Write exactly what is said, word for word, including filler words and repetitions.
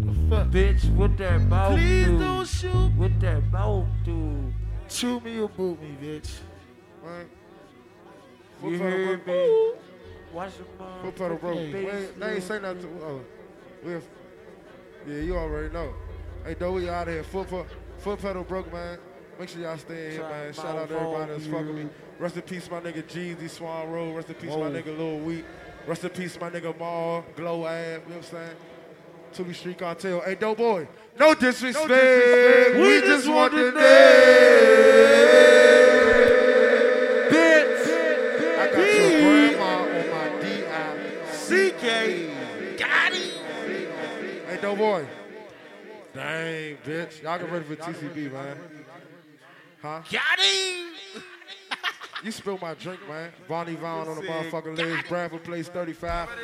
Bitch, what that mouth Please do? don't shoot. What that mouth do? Chew me or boot me, bitch. Man. You Foot pedal heard broke. me? Watch the mouth. Foot pedal broke. Hey, We ain't- They ain't say nothing to oh, we have, Yeah, you already know. Hey, though, we out of here. Foot, foot, foot pedal broke, man. Make sure y'all stay in here, man. Shout out to everybody that's fucking me. Rest in peace, my nigga Jeezy, Swan Road. Rest in peace, my nigga Lil Wheat. Rest in peace, my nigga Maul, Glow Ab. You know what I'm saying? Tully Street Cartel. Hey, dope boy. No disrespect. No disrespect. We, we just want the name. Bitch. I got your grandma on my D I C K. Got it. Hey, dope boy. Dang, bitch. Y'all get ready for T C B, man. Huh? Got him. You spilled my drink, man. Bonnie Vaughn on the motherfucking legs. Bradford Place thirty-five.